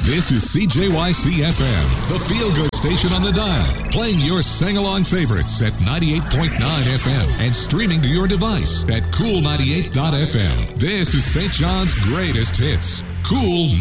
This is CJYC FM, the feel-good station on the dial, playing your sing-along favorites at 98.9 FM and streaming to your device at Cool98.fm. This is St. John's greatest hits. Cool